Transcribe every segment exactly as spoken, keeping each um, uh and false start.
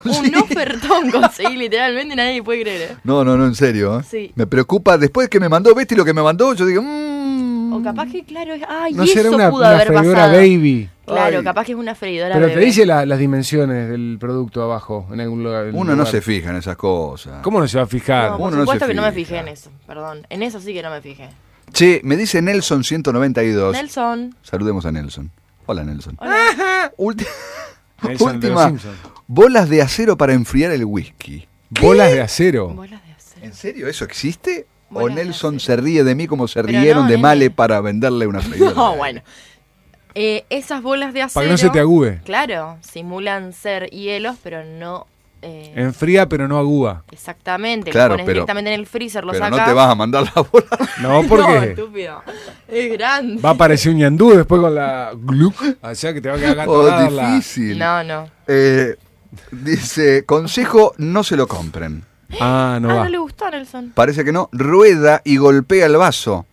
Un Sí. ofertón conseguí literalmente, nadie puede creer. ¿eh? No, no, no, en serio. ¿eh? Sí. Me preocupa, después que me mandó, ¿viste lo que me mandó? Yo digo, mmm. O capaz que, claro, es- ay, No eso será una, pudo una haber freidora pasado. baby. Claro, Ay. capaz que es una freidora Pero te bebé. dice la- las dimensiones del producto abajo, en algún lugar. en Uno no lugar. se fija en esas cosas. ¿Cómo no se va a fijar? No, por Uno no supuesto se que no me fija. fijé en eso, perdón. En eso sí que no me fijé. Che, me dice Nelson ciento noventa y dos. Nelson. Saludemos a Nelson. Hola, Nelson. Hola. Ulti- Nelson de los Última. Simpsons. Bolas de acero para enfriar el whisky. Bolas de acero. Bolas de acero. ¿En serio eso existe? ¿O Bolas de Nelson acero. se ríe de mí como se Pero rieron no, de nene. Male para venderle una freidora? No, bueno. Eh, esas bolas de acero. Para que no se te agüe. Claro, simulan ser hielos, pero no. Eh, Enfría pero no agúa. exactamente. Claro, lo pones pero- directamente en el freezer, lo Pero sacas. no te vas a mandar la bola. No, No, porque estúpido. Es grande. va a aparecer un ñandú después con la gluc. O sea que te va a quedar acá Oh, atorada la- difícil. No, no. Eh, dice, consejo, no se lo compren. Ah, no ah, va. no le gustó a Nelson. Parece que no. Rueda y golpea el vaso.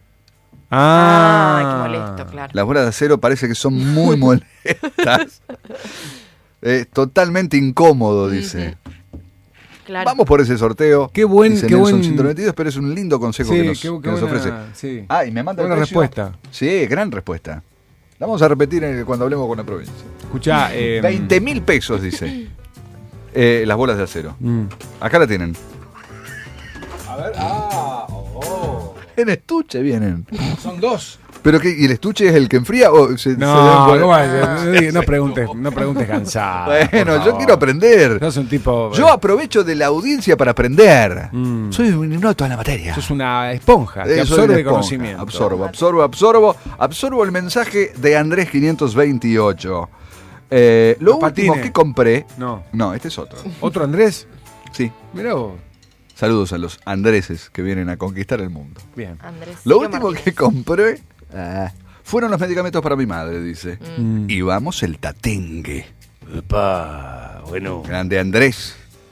Ah, Ah, qué molesto, claro. Las bolas de acero parece que son muy molestas. Eh, totalmente incómodo, dice. Claro. Vamos por ese sorteo. Qué buen- dice qué Nelson buen- ciento noventa y dos, pero es un lindo consejo Sí, que nos, qué- qué que nos buena- ofrece. sí. Ah, y me manda el Buena precio. respuesta. Sí, gran respuesta. La vamos a repetir en el- cuando hablemos con la provincia. Escuchá, eh, veinte mil pesos, dice. Eh, las bolas de acero. mm. Acá la tienen. A ver, ah, oh, En estuche vienen. son dos. ¿Pero qué? ¿Y el estuche es el que enfría o se, se No, deben ¿cómo poner- es? no, digas- no preguntes, no preguntes cansado. Bueno, yo quiero aprender. Sos un tipo. Yo aprovecho de la audiencia para aprender. Mm. Soy un innoto en la materia. Sos una esponja que Eh, soy una absorbe esponja. conocimiento. Absorbo, absorbo, absorbo. Absorbo el mensaje de Andrés quinientos veintiocho. Eh, lo Los último patines. que compré. No. No, este es otro. ¿Otro Andrés? Sí. Mirá vos. Saludos a los Andreses que vienen a conquistar el mundo. Bien. Andrés. Lo Ciro último Martínez. que compré ah, fueron los medicamentos para mi madre, dice. Mm. Y vamos el tatengue. Epa, bueno. Grande Andrés.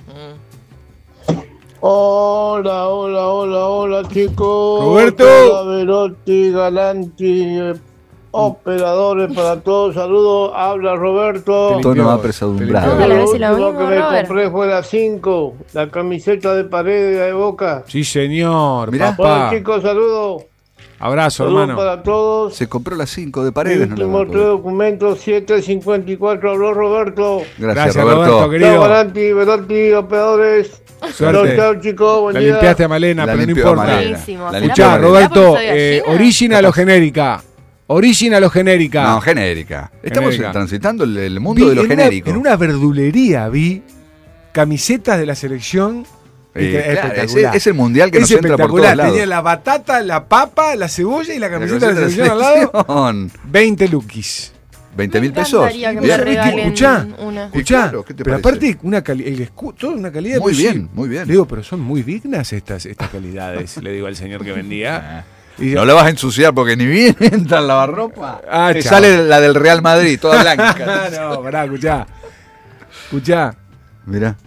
Hola, hola, hola, hola chicos. Roberto. Hola Velotti, Galanti, eh, operadores para todos. Saludos, habla Roberto. Te Tono limpió, apesadumbrado. te Todas las Lo veces lo último mismo, que me Robert. compré fue la cinco, la camiseta de pared de Boca. Sí, señor. Mirá. Bueno Papá. chicos, saludos. Abrazo, Saludos hermano. para todos. Se compró las cinco de Mi paredes. No le último va a tres poder. documentos, siete cincuenta y cuatro, habló Roberto. Gracias, Gracias, Roberto. Roberto, Chao querido. Galanti, Velotti, operadores. Suerte. Chao, chao chicos, buen La día. limpiaste a Malena, La pero no limpió a importa. Malena. Buenísimo. La ¿Será limpió Escuchá, a Malena. ¿Será Roberto, porque soy eh, gallina? original o genérica. Original o genérica. No, genérica. Estamos Genérica. transitando el, el mundo Vi de lo en una- genérico. en una verdulería vi camisetas de la selección. Eh, y que- claro, espectacular. ese- es el mundial que Es nos entra por todos espectacular. lados. Tenía la batata, la papa, la cebolla y la La camiseta de la camiseta selección al lado. selección. veinte lukis. ¿veinte mil Me pesos? encantaría que me Bien. regalen Escuchá. una. Escuchá, claro, ¿qué te pero parece? aparte una cali- el escu- toda una calidad Muy pues, bien, sí. muy bien. Le digo, pero son muy dignas estas, estas calidades, le digo al señor que vendía. Y No la vas a ensuciar porque ni bien entra en lavarropa. Ah, te chao. sale la del Real Madrid, toda blanca. Ah, no, pará, escuchá. Escuchá. Mirá.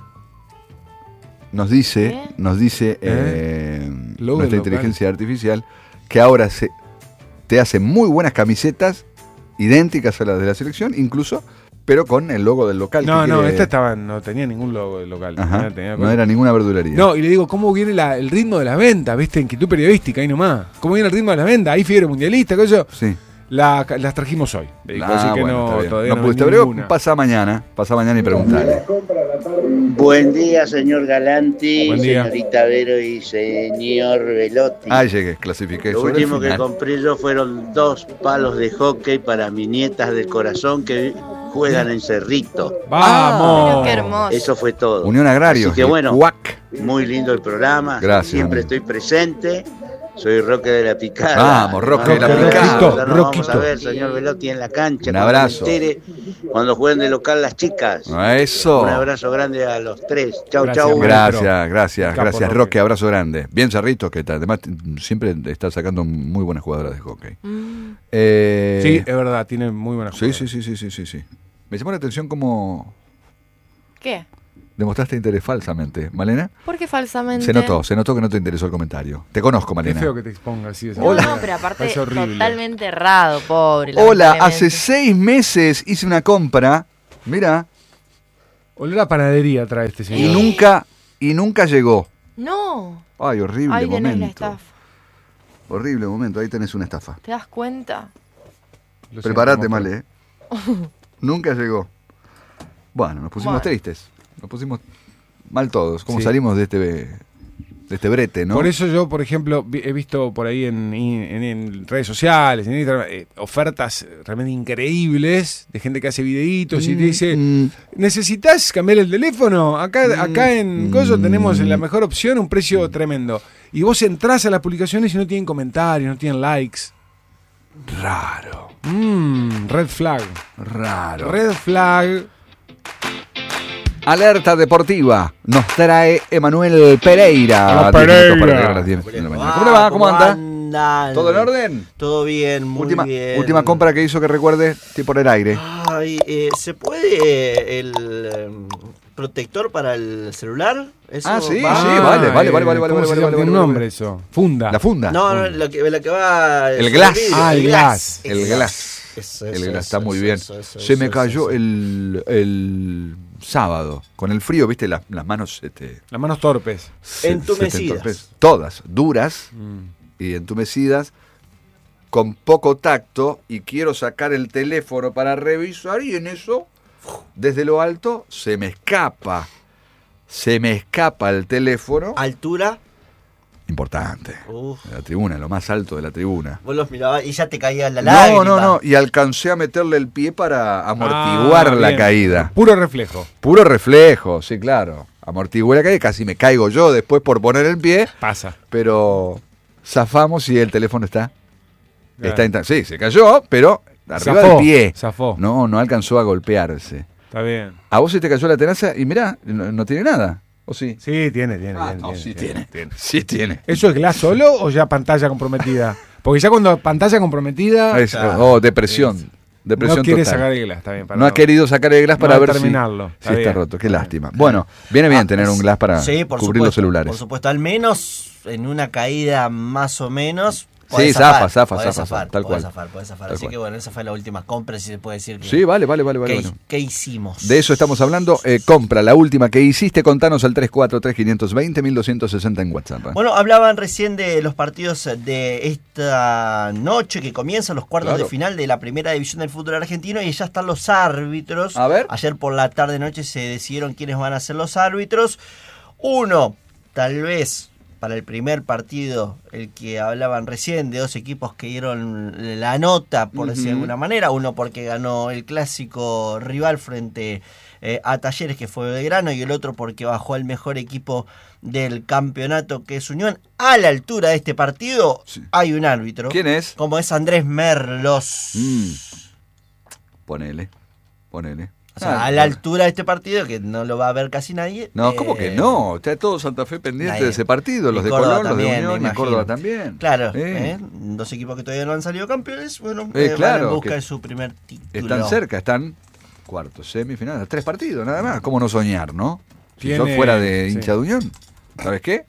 Nos dice, ¿Qué? nos dice eh, Logo nuestra local. inteligencia artificial que ahora se, te hace muy buenas camisetas idénticas a las de la selección, incluso, pero con el logo del local. No, que no, quiere- esta estaba, no tenía ningún logo del local. Ajá, Tenía- tenía- no era ninguna verdulería. No, y le digo, ¿cómo viene la- el ritmo de las ventas? ¿Viste? Inquietud periodística, ahí nomás. ¿Cómo viene el ritmo de las ventas? Hay fiebre mundialista, qué sé yo. Sí. La- las trajimos hoy. Le digo, Ah, así que bueno, no, está bien. todavía No no, pudiste, hay pero ninguna. pasa mañana, pasa mañana y preguntale. Buen día, señor Galanti, Buen día. señorita Vero y señor Velotti. Ah, llegué, clasifiqué. Lo sobre el último que final. compré yo fueron dos palos de hockey para mis nietas del corazón que juegan en Cerrito. ¡Vamos! Pero qué hermoso. Eso fue todo. Unión Agrario. Así que bueno, U A C. muy lindo el programa. Gracias, Siempre amigo. estoy presente. Soy Roque de la Picada. Vamos, Roque de la Roquito, Picada. ya nos vamos Roquito. a ver, señor Velotti, en la cancha. Un cuando abrazo. me entere, Cuando jueguen de local las chicas. Eso. Un abrazo grande a los tres. Chau, Gracias, chau. Gracias, Maestro. gracias, Capo, gracias, Roque. Roque. Abrazo grande. Bien Cerrito, que ta- además t- siempre está sacando muy buenas jugadoras de hockey. Mm. Eh, Sí, es verdad, tiene muy buenas sí, sí, sí, sí, sí, sí, sí. Me llamó la atención cómo ¿Qué? demostraste interés falsamente. ¿Malena? ¿Por qué falsamente? Se notó, se notó que no te interesó el comentario. Te conozco, Qué Malena. feo que te exponga así. de esa No, manera. no, pero aparte Parece horrible. totalmente errado, pobre. Hola, lamentablemente. hace seis meses hice una compra. Mira. Olor a panadería trae este señor. Y nunca, y nunca llegó. No. Ay, horrible Ahí tenés momento. la estafa. Horrible momento, ahí tenés una estafa. ¿Te das cuenta? Lo Prepárate, siento, Male, ¿eh? Nunca llegó. Bueno, nos pusimos Bueno. tristes. Nos pusimos mal todos. ¿Cómo Sí. salimos de este, de este brete, no? Por eso yo, por ejemplo, vi- he visto por ahí en, en- en redes sociales, en Instagram, eh, ofertas realmente increíbles de gente que hace videitos y te dice, Mm, ¿necesitas cambiar el teléfono? Acá, acá en Mm. Goyo tenemos la mejor opción, un precio tremendo. Y vos entrás a las publicaciones y no tienen comentarios, no tienen likes. raro, Mmm, red flag. raro. Red flag. Alerta deportiva. Nos trae Emanuel Pereira. Hola, Diez minutos Pereira. para llegar a las diez de la mañana. ¿Cómo le va? ¿Cómo anda? andan? ¿Todo en orden? Todo bien, muy Última, bien. última compra que hizo que recuerde, estoy por el aire. Ay, eh, ¿se puede el eh, protector para el celular? ¿Eso Ah, sí, va? sí, vale, vale, vale, eh, vale, vale, ¿cómo vale, se vale, llama? vale, Tiene un vale, nombre vale. eso. Funda. La funda. No, no, lo que, la que va... El es glass. vidrio, Ah, el glass. El Eso, glass. eso, El eso, glass está eso, muy eso, bien. eso, eso, Se eso, me eso, cayó eso. el, el sábado. Con el frío, viste, las, las manos se te... Las manos torpes. se- Entumecidas. se te entorpecen. Todas, duras Mm. y entumecidas, con poco tacto, y quiero sacar el teléfono para revisar y en eso, desde lo alto, se me escapa. Se me escapa el teléfono. Altura. Importante. Uf, La tribuna, lo más alto de la tribuna. vos los mirabas y ya te caía la lágrima. No, no, no. Y alcancé a meterle el pie para amortiguar Ah, la bien. caída. Puro reflejo. Puro reflejo, sí, claro. Amortigué la caída, casi me caigo yo después por poner el pie, Pasa. pero zafamos y el teléfono está. Claro. Está inta- sí, se cayó, pero arriba Zafó, del pie. zafó. No, no alcanzó a golpearse. Está bien. A vos se te cayó la tenaza y mirá, no, no tiene nada. ¿O sí? Sí, tiene, tiene. Ah, tiene, no, tiene, sí tiene, tiene. Sí tiene. ¿Eso es glass solo o ya pantalla comprometida? Porque ya cuando pantalla comprometida Es- claro. oh, depresión. Depresión no quiere total. sacar el glass. Está bien. para No ha querido sacar el glass no para va a ver si, terminarlo. si Está está bien. roto. Qué Está lástima. Bueno, viene bien tener un glass para Sí, por cubrir los supuesto, celulares. Por supuesto, al menos en una caída más o menos. Sí, podés zafa, zafar, zafa, podés zafa, zafar, tal podés cual. zafar, podés zafar. Tal Así cual. que bueno, esa fue la última compra, si se puede decir. Que, Sí, vale, vale, vale, vale. ¿qué, bueno. qué hicimos? De eso estamos hablando. Eh, compra, la última que hiciste, contanos al tres cuatro tres, cinco dos cero, mil doscientos sesenta en WhatsApp. ¿eh? Bueno, hablaban recién de los partidos de esta noche que comienzan los cuartos Claro. de final de la primera división del fútbol argentino y ya están los árbitros. A ver. Ayer por la tarde noche se decidieron quiénes van a ser los árbitros. Uno, tal vez para el primer partido, el que hablaban recién, de dos equipos que dieron la nota, por decir de Ujú. alguna manera. Uno porque ganó el clásico rival frente eh, a Talleres, que fue Belgrano, y el otro porque bajó al mejor equipo del campeonato, que es Unión. A la altura de este partido Sí. hay un árbitro, ¿Quién es? como es Andrés Merlos. Mm. Ponele, ponele. O sea, Ah, a la altura de este partido, que no lo va a ver casi nadie. No, eh, ¿cómo que no? Está todo Santa Fe pendiente nadie. de ese partido. Los Y de Córdoba Colón, los de también, me Unión y imagino. Córdoba también. Claro, Eh, ¿eh? Dos equipos que todavía no han salido campeones, bueno, Eh, eh, van claro, en busca que de su primer título. Están cerca, están cuartos, semifinales, tres partidos nada más. ¿Cómo no soñar, no? Si Tiene- sos fuera de sí. hincha de Unión, ¿sabes qué?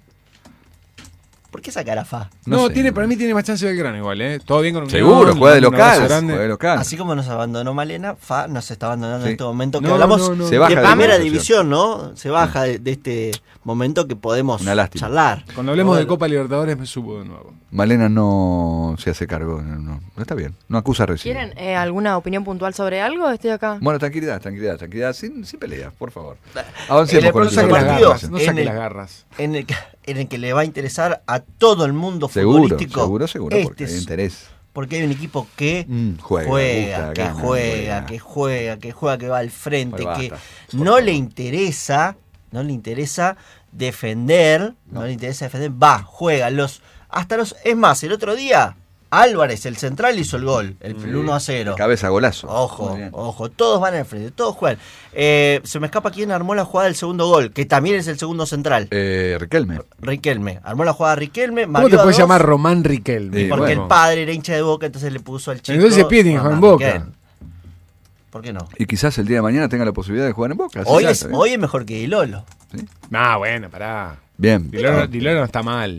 ¿Por qué esa cara fa? No, sé. tiene, para mí tiene más chance Belgrano igual, ¿eh? Todo bien con Unión. Seguro, juega de un abrazo local. grande. Juega de local. Así como nos abandonó Malena, Fa nos está abandonando Sí. en este momento que No, hablamos no, no, Se no. baja de de primera la división, ¿no? Se baja de, de este momento que podemos Una lástima. charlar. Cuando hablemos Bueno, de Copa Libertadores me subo de nuevo. Malena no se hace cargo. No, no, no está bien. No acusa recién. ¿Quieren eh, alguna opinión puntual sobre algo? Estoy acá. Bueno, tranquilidad, tranquilidad, tranquilidad. Sin, sin peleas, por favor. En Avancemos el con No el próximo saque las partido, garras, no en saque el- las garras. En el, que- en el que le va a interesar a todo el mundo Seguro, futbolístico. seguro, seguro, porque Este hay es- interés. porque hay un equipo que Mm, juega, juega, gusta, que gana, juega, juega. que juega, que juega, que va al frente, Bueno, que basta, por no favor. le interesa, no le interesa defender, no, No. le interesa defender, va, juega, los, hasta los, es más, el otro día, Álvarez, el central, hizo el gol, el, el uno a cero. Cabeza golazo. Ojo, Muy bien. ojo, todos van al frente, todos juegan. Eh, se me escapa quién armó la jugada del segundo gol, que también es el segundo central. Eh, Riquelme. Riquelme, armó la jugada Riquelme, ¿Cómo te Mario puedes a dos, llamar Román Riquelme? Sí, porque bueno. el padre era hincha de Boca, entonces le puso al chico. Entonces pide que juegue en Román Boca. Riquelme. ¿Por qué no? Y quizás el día de mañana tenga la posibilidad de jugar en Boca. Hoy sí, es, está bien. hoy es mejor que Di Lolo. ¿Sí? Ah, bueno, pará. Bien. Di Loro, Di Loro no está mal.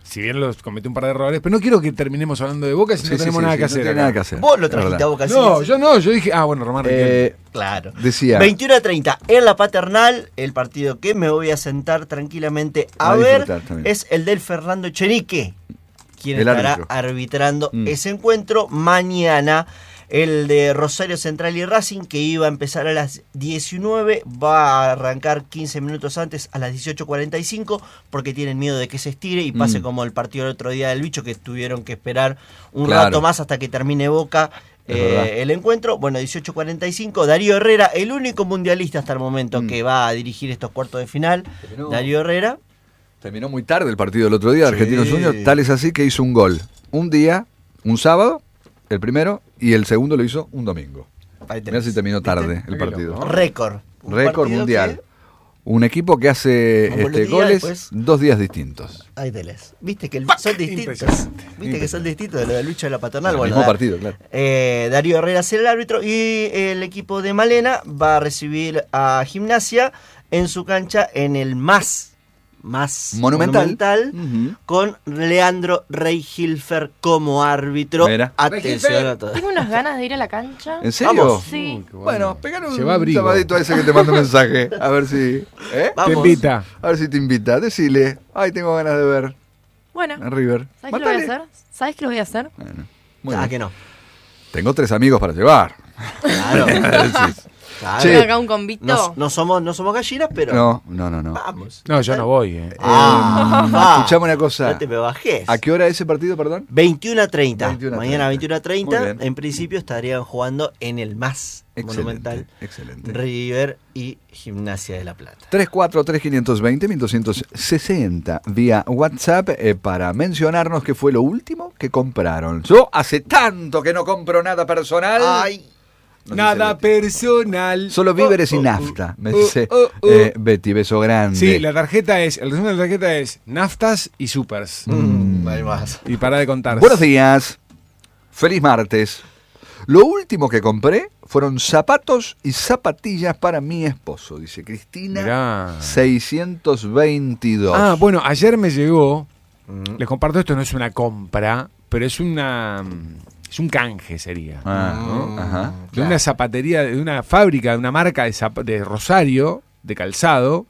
si bien los cometió un par de errores, pero no quiero que terminemos hablando de Boca si Sí, no sí, tenemos sí, nada sí, que no hacer. tiene acá. nada que hacer. Vos lo Es trajiste verdad. a Boca. No, sí, yo no, yo dije, ah, bueno, Román Riquelme. Eh, Claro. decía. veintiuno a treinta en la Paternal, el partido que me voy a sentar tranquilamente a, A ver disfrutar también. es el del Fernando Chenique, quien El estará árbitro. arbitrando Mm. ese encuentro mañana. El de Rosario Central y Racing, que iba a empezar a las diecinueve, va a arrancar quince minutos antes, a las dieciocho cuarenta y cinco, porque tienen miedo de que se estire y pase Mm. como el partido del otro día del Bicho, que tuvieron que esperar un Claro. rato más hasta que termine Boca Es eh, verdad. el encuentro. Bueno, dieciocho cuarenta y cinco, Darío Herrera, el único mundialista hasta el momento Mm. que va a dirigir estos cuartos de final. Terminó. Darío Herrera. Terminó muy tarde el partido del otro día, Sí. Argentinos Juniors, tal es así que hizo un gol. Un día, un sábado, el primero, y el segundo lo hizo un domingo. Ahí Mirá tenés. si terminó tarde el Qué partido. loco. Récord. Un Récord partido mundial. que- Un equipo que hace Como este, los días goles después. dos días distintos. Ahí tenés. Viste que el- son distintos. Impresionante. Viste que son distintos de lo del Bicho de la Paternal. El Bueno, mismo da- partido, claro. Eh, Darío Herrera será el árbitro y el equipo de Malena va a recibir a Gimnasia en su cancha en el más, más Monumental. Monumental, Ujú. con Leandro Rey-Hilfer como árbitro. Mira. Atención a todos. Tengo unas ganas de ir a la cancha. ¿En serio? Vamos. Sí. Uy, qué Bueno, pegar un Lleva abrigo. llamadito a ese que te manda un mensaje. A ver si. ¿eh? Te Vamos. invita. A ver si te invita. Decile. Ay, tengo ganas de ver Bueno, a River. ¿sabes qué lo voy a Matale. hacer? ¿Sabes qué lo voy a hacer? Bueno, muy Ah, bien. que no. Tengo tres amigos para llevar. Claro. Decís. Claro. Che. Tengo acá un convito. No, no somos, no somos gallinas, pero. No, no, no, no. Vamos. No, yo no voy, eh. Ah, va. Escuchame una cosa. No te me bajes. ¿A qué hora es ese partido, perdón? veintiuno a treinta. veintiuno a Mañana treinta. veintiuno a Muy treinta. bien. En principio estarían jugando en el más monumental Excelente. Excelente. River y Gimnasia de la Plata. tres cuatro tres cinco dos cero uno dos seis cero vía WhatsApp eh, para mencionarnos qué fue lo último que compraron. Yo hace tanto que no compro nada personal. Ay, Nos Nada dice Betty. personal. Solo víveres Oh, y oh, nafta, me oh, dice oh, oh. eh, Betty, beso grande. Sí, la tarjeta es, el resumen de la tarjeta es naftas y supers. mm, hay más. Y para de contar. Buenos días, feliz martes. Lo último que compré fueron zapatos y zapatillas para mi esposo, dice Cristina Mirá. seiscientos veintidós. Ah, bueno, ayer me llegó, Mm. les comparto esto, no es una compra, pero es una es un canje sería. Ah, ¿no? ajá. De una zapatería, de una fábrica, de una marca de, zap- de Rosario, de calzado,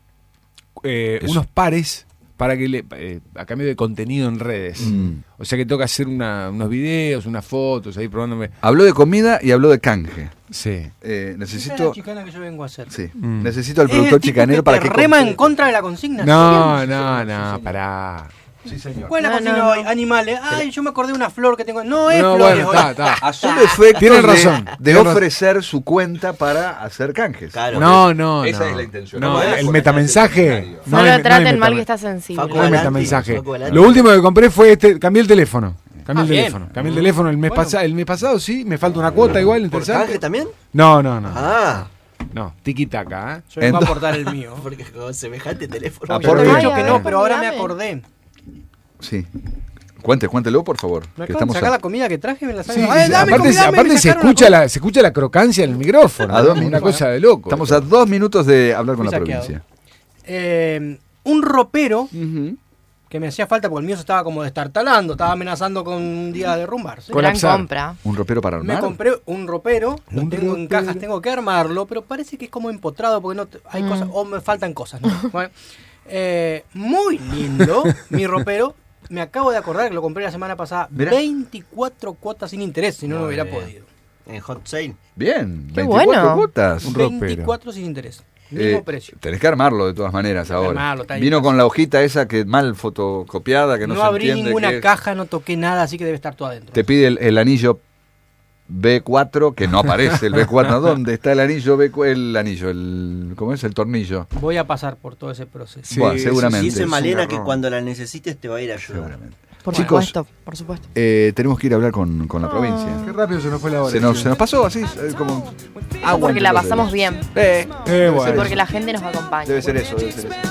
eh, Eso. unos pares para que le, eh, a cambio de contenido en redes. Mm. O sea que tengo que hacer una- unos videos, unas fotos ahí probándome. Habló de comida y habló de canje. Sí. Eh, Esa es necesito, la chicana que yo vengo a hacer. sí, Mm. necesito al Es el productor tipo chicanero que para te que rema compre- en contra de la consigna. No, siempre. no, Sí, no, señor. pará. Sí, señor. ¿Cuál es la No, consigna no, hoy? no. Animales. Ay, yo me acordé de una flor que tengo. No es No, flores bueno, hoy. está, está. A solo efecto Tienen de- razón. de, Tienen razón. ofrecer su cuenta para hacer canjes. Claro. No, no, Esa no. es la intención. No, No, el es metamensaje. no Solo hay- no traten hay mal metame- que está sensible. Facu, No hay Adelante, metamensaje. Facu, adelante. Lo último que compré fue este, cambié el teléfono. Cambié Ah, el bien. teléfono. Cambié el teléfono el mes Bueno. pasado. El mes pasado sí, me falta una cuota igual, ¿Por interesante. canje también? No, no, no. Ah, No, tiki-taka, ¿eh? Yo vengo a Ento- aportar el mío. porque con semejante teléfono. Ah, Yo ¿por te qué? he dicho Ay, que a no, ver, pero ahora me dame. acordé. Sí. Cuente, cuéntelo, por favor. Me que acaban estamos de sacar a- la comida que traje y me la Sí, sacan. sí, Ay, dame aparte comida, me aparte se, sacaron escucha una la, se escucha la crocancia en el micrófono. A ¿no? dos Una minutos. cosa de loco. Estamos a dos minutos de hablar con Fui la saqueado. provincia. Eh, un ropero Ujú. que me hacía falta porque el mío se estaba como destartalando, estaba amenazando con un día derrumbarse. Con- Gran colapsar. compra. ¿Un ropero para Me armar? compré un ropero, lo Un tengo en ropero. cajas, tengo que armarlo, pero parece que es como empotrado porque no te- hay Mm. cosas, o me faltan cosas. ¿no? Bueno, eh, muy lindo mi ropero. Me acabo de acordar que lo compré la semana pasada. Mirá. veinticuatro cuotas sin interés, si no, no Muy hubiera bien. podido. En hot sale. Bien, Qué veinticuatro bueno. cuotas. Un ropero. veinticuatro sin interés. Mismo Eh, precio. tenés que armarlo de todas maneras que ahora. armarlo, está ahí. Vino con la hojita esa que mal fotocopiada, que no, No, se abrí entiende ninguna qué es. caja, no toqué nada, así que debe estar todo adentro. Te pide el, el anillo B cuatro, que no aparece el B cuatro. ¿Dónde está el anillo B cuatro? El anillo, el ¿cómo es? El tornillo. Voy a pasar por todo ese proceso. Sí, Bueno, eso seguramente. Dice es Malena un que error. cuando la necesites te va a ir a ayudar. Seguramente. Por Chicos, supuesto, por supuesto. eh, tenemos que ir a hablar con, con la provincia. Qué rápido se nos fue la hora. Se nos, che. se nos pasó así, eh, como agua Porque entre la los pasamos dedos. bien. Eh, Eh, bueno. Porque la gente nos acompaña. debe ser eso, debe ser eso.